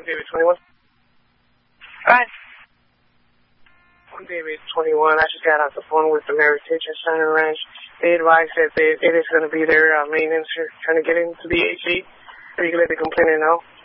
On David 21. Right. On David 21, I just got off the phone with the Meritage at Center Ranch. They advised that it is going to be their maintenance here trying to get into the AC. Are you going to let the complainant know?